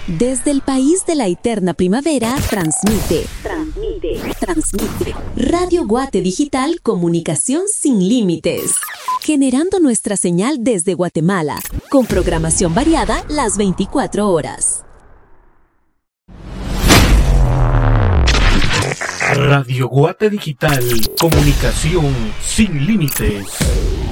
Desde el país de la eterna primavera, transmite. Radio Guate Digital, comunicación sin límites. Generando nuestra señal desde Guatemala, con programación variada las 24 horas. Radio Guate Digital, comunicación sin límites.